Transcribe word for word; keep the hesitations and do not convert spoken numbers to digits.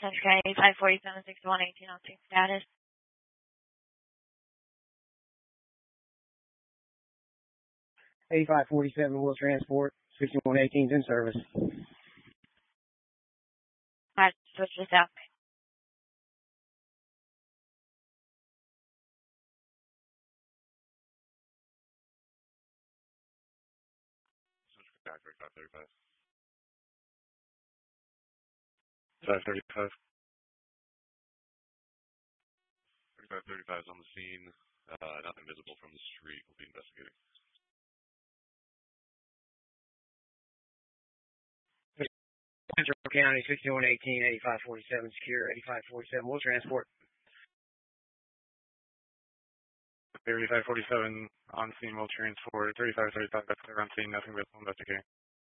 Central County five forty-seven sixty-one eighteen on scene status. eighty-five forty-seven Will Transport, sixty-one eighteen is in service. Alright, switch this out. Back thirty-five thirty-five. five thirty-five. thirty-five thirty-five is on the scene. Uh, nothing visible from the street. We'll be investigating. Central County sixty-one eighteen, eighty-five forty-seven secure, eighty-five forty-seven Will Transport. eighty-five forty-seven on scene, will transport. thirty-five thirty-five back there on scene, nothing visible, investigating.